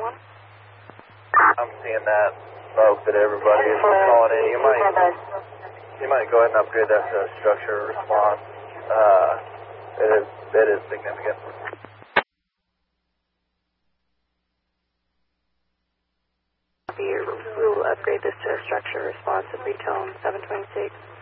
I'm seeing that smoke that everybody is calling in. You might go ahead and upgrade that to structure response. It is significant. We will upgrade this to structure response at retone 726.